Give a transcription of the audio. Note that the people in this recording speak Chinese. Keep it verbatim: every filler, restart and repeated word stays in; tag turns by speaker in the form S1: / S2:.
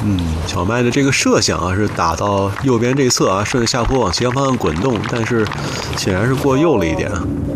S1: 嗯，小麦的这个设想啊是打到右边这侧啊，顺着下坡往斜方向滚动，但是显然是过右了一点啊。